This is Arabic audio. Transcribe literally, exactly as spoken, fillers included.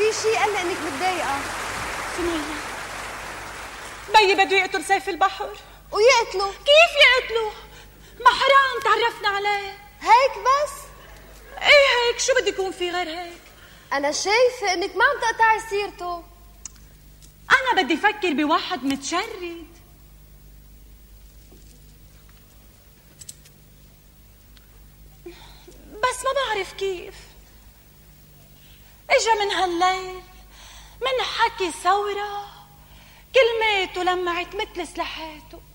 في شيء قال لي انك متضايقه. سمية، بيي بده يقتل سيف البحر. ويقتله؟ كيف يقتله؟ ما حرام تعرفنا عليه. هيك بس؟ ايه هيك، شو بدي يكون في غير هيك؟ انا شايفه انك ما عم تقطعي سيرته. انا بدي افكر بواحد متشرد. بس ما بعرف كيف. اجا من هالليل من حكي ثورة، كلماته لمعت مثل سلاحاته.